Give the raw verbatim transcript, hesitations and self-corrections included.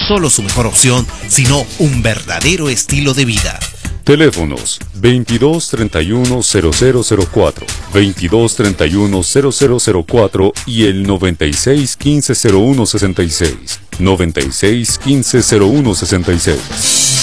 solo su mejor opción, sino un verdadero estilo de vida. Teléfonos veintidós treinta y uno cero cero cero cuatro, veintidós treinta y uno cero cero cero cuatro y el noventa y seis quince cero uno sesenta y seis, noventa y seis quince cero uno sesenta y seis.